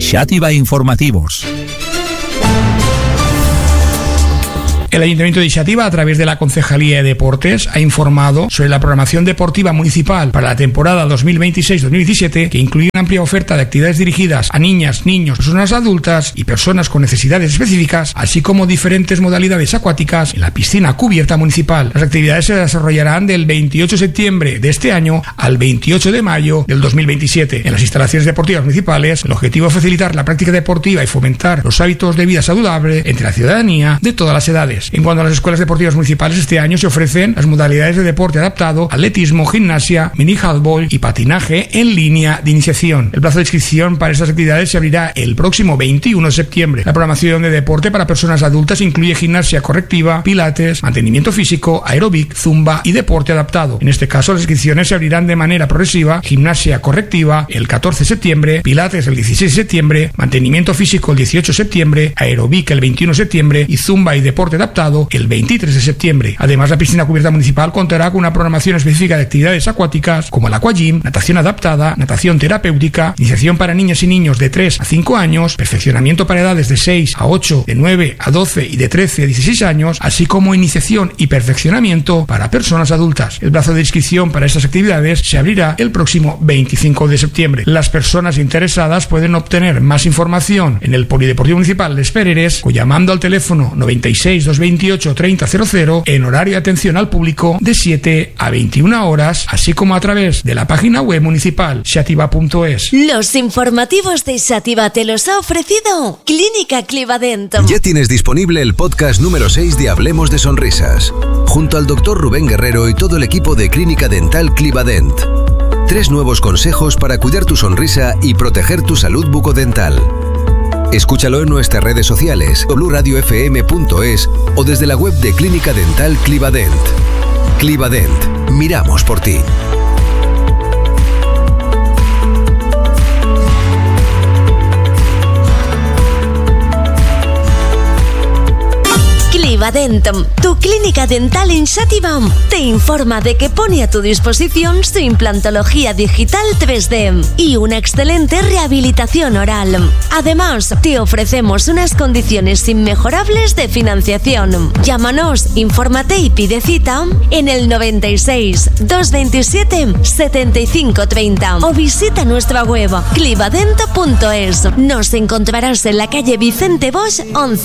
Xàtiva Informativos. El Ayuntamiento de Xàtiva, a través de la Concejalía de Deportes, ha informado sobre la programación deportiva municipal para la temporada 2026-2027, que incluye una amplia oferta de actividades dirigidas a niñas, niños, personas adultas y personas con necesidades específicas, así como diferentes modalidades acuáticas en la piscina cubierta municipal. Las actividades se desarrollarán del 28 de septiembre de este año al 28 de mayo del 2027. En las instalaciones deportivas municipales, el objetivo es facilitar la práctica deportiva y fomentar los hábitos de vida saludable entre la ciudadanía de todas las edades. En cuanto a las escuelas deportivas municipales, este año se ofrecen las modalidades de deporte adaptado, atletismo, gimnasia, mini handball y patinaje en línea de iniciación. El plazo de inscripción para estas actividades se abrirá el próximo 21 de septiembre. La programación de deporte para personas adultas incluye gimnasia correctiva, pilates, mantenimiento físico, aeróbic, zumba y deporte adaptado. En este caso, las inscripciones se abrirán de manera progresiva: gimnasia correctiva el 14 de septiembre, pilates el 16 de septiembre, mantenimiento físico el 18 de septiembre, aeróbic el 21 de septiembre y zumba y deporte adaptado el 23 de septiembre. Además, la piscina cubierta municipal contará con una programación específica de actividades acuáticas como el aquagym, natación adaptada, natación terapéutica, iniciación para niñas y niños de 3 a 5 años, perfeccionamiento para edades de 6 a 8, de 9 a 12 y de 13 a 16 años, así como iniciación y perfeccionamiento para personas adultas. El plazo de inscripción para estas actividades se abrirá el próximo 25 de septiembre. Las personas interesadas pueden obtener más información en el Polideportivo Municipal de Espereres o llamando al teléfono 96 228 3000 en horario de atención al público de 7 a 21 horas, así como a través de la página web municipal xativa.es. Los informativos de Xàtiva te los ha ofrecido Clínica Clivadent. Ya tienes disponible el podcast número 6 de Hablemos de Sonrisas, junto al doctor Rubén Guerrero y todo el equipo de Clínica Dental Clivadent. 3 nuevos consejos para cuidar tu sonrisa y proteger tu salud bucodental. Escúchalo en nuestras redes sociales, bluradiofm.es o desde la web de Clínica Dental Clivadent. Clivadent, miramos por ti. Clivadent, tu clínica dental en Xàtiva, te informa de que pone a tu disposición su implantología digital 3D y una excelente rehabilitación oral. Además, te ofrecemos unas condiciones inmejorables de financiación. Llámanos, infórmate y pide cita en el 96 227 75 30 o visita nuestra web clivadent.es. Nos encontrarás en la calle Vicente Bosch 11.